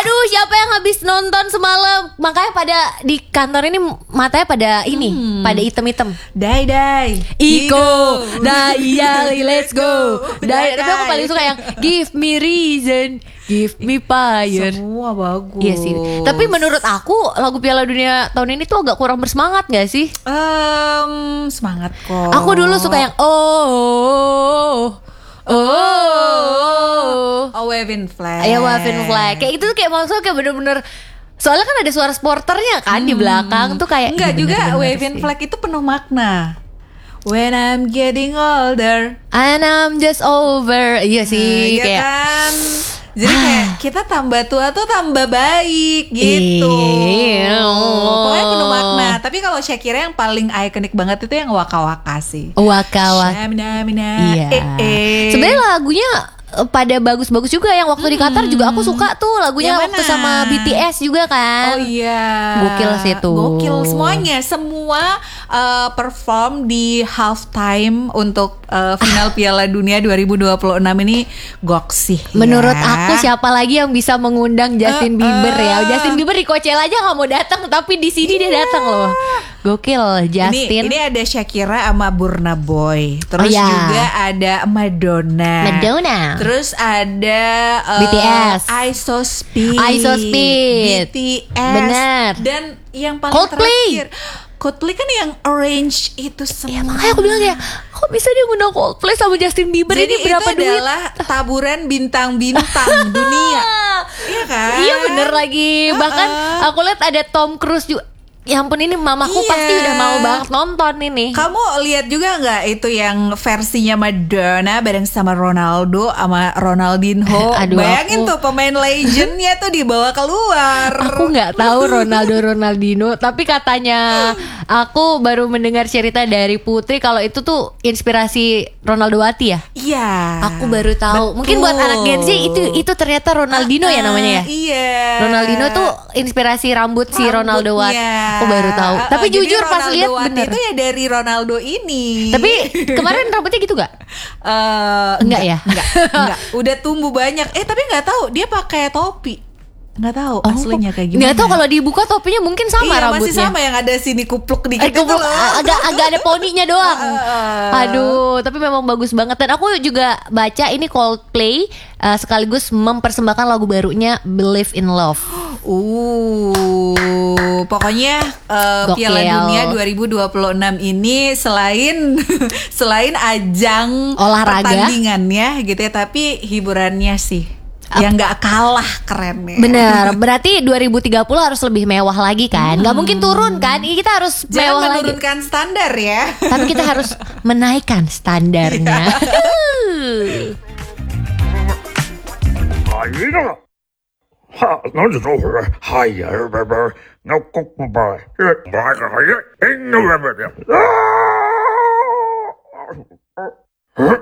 Aduh, siapa yang habis nonton semalam? Makanya pada di kantor ini matanya pada pada item-item. Dai Iko, Dayali, let's go. Tapi aku paling suka yang give me reason, give me fire. Semua bagus. Iya sih. Tapi menurut aku lagu Piala Dunia tahun ini tuh agak kurang bersemangat gak sih? Semangat kok. Aku dulu suka yang Waving flag. ya waving flag. Kayak itu tuh kayak maksudnya kayak bener-bener. Soalnya kan ada suara sporternya kan di belakang tuh kayak. Enggak juga bener-bener waving sih. flag itu penuh makna. When I'm getting older. And I'm just over. Iya sih Iya kayak. kan. Jadi kayak kita tambah tua tuh tambah baik gitu. Iya. Pokoknya penuh makna. Tapi kalau Shakira yang paling ikonik banget itu yang Waka Waka sih. Waka-waka. Shamina-mina. Iya. Sebenarnya lagunya pada bagus-bagus juga. Yang waktu di Qatar juga aku suka tuh lagunya Yang waktu mana? sama BTS juga kan. Oh iya. Gokil sih tuh. Gokil semuanya. Semua perform di halftime untuk final Piala Dunia 2026 ini goksih. Menurut ya. aku siapa lagi yang bisa mengundang Justin Bieber ya? Justin Bieber di Coachella aja nggak mau datang, tapi di sini dia datang loh. Gokil Justin. Ini ada Shakira sama Burna Boy. Terus iya. juga ada Madonna. Terus ada BTS. I So Speed. BTS. Bener. Dan yang paling Coldplay. terakhir Coldplay kan yang orange itu semua. Ya makanya aku bilang ya, kok bisa dia ngundang Coldplay sama Justin Bieber? Jadi ini berapa itu duit? adalah taburan bintang-bintang dunia. Iya kan? Iya bener lagi. Bahkan aku lihat ada Tom Cruise juga. Ya ampun, ini mamaku Iya. pasti udah mau banget nonton ini. Kamu lihat juga nggak itu yang versinya Madonna bareng sama Ronaldo sama Ronaldinho? Aduh, Bayangin aku- tuh pemain legendnya tuh dibawa keluar. Aku nggak tahu Ronaldinho, tapi katanya aku baru mendengar cerita dari Putri kalau itu tuh inspirasi Ronaldowati ya. Iya. Aku baru tahu. Betul. Mungkin buat anak Gen Z itu ternyata Ronaldinho ya namanya ya. Iya. Ronaldinho tuh inspirasi rambut si Ronaldowati. Rambutnya. Aku baru tahu. Tapi Jadi jujur pas lihat Ronaldowati bener. itu ya dari Ronaldo ini. Tapi kemarin rambutnya gitu gak? Enggak ya? Enggak. Udah tumbuh banyak. Tapi nggak tahu dia pakai topi. Nggak tahu aslinya kayak gimana. Nggak tahu, kalau dibuka topinya mungkin sama iya, rambutnya. masih sama yang ada sini kupluk dikit itu Kupluk, loh. agak ada poninya doang. Aduh, tapi memang bagus banget. Dan aku juga baca ini Coldplay sekaligus mempersembahkan lagu barunya Believe in Love. Pokoknya Gokil. Piala Dunia 2026 ini selain selain ajang Olahraga, pertandingannya gitu ya, tapi hiburannya sih yang nggak kalah keren ya. Bener, berarti 2030 harus lebih mewah lagi kan? Gak mungkin turun kan? Ini kita harus Jangan mewah lagi. menurunkan standar ya. Tapi kita harus menaikkan standarnya. 係啦，嚇攞住咗佢啊！係啊，我谷唔埋，因為唔係佢係啊，應該係啊。